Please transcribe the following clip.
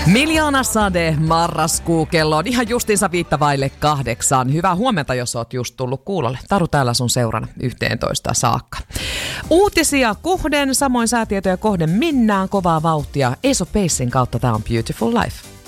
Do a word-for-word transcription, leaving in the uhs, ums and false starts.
Miljoona sade marraskuu, kello on ihan justiinsa viittavaille kahdeksan. Hyvää huomenta, jos oot just tullut kuulolle. Taru täällä sun seurana yhteentoista saakka. Uutisia kohden, samoin säätietoja kohden minnään kovaa vauhtia. Eso Pacein kautta tää on Beautiful Life.